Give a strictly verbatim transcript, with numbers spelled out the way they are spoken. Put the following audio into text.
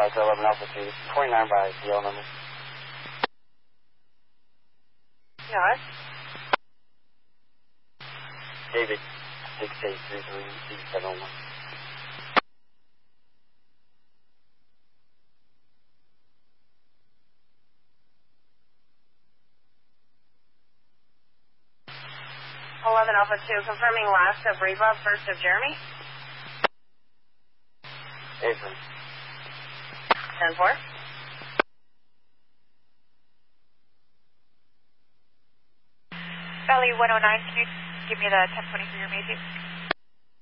uh, to eleven Alpha two, twenty-nine by the yellow number. Yes. David, six eight three three eight seven one. eleven Alpha two, confirming last of Reba, first of Jeremy. Avery. ten four. Valley one oh nine, can you give me the ten twenty for your Macy?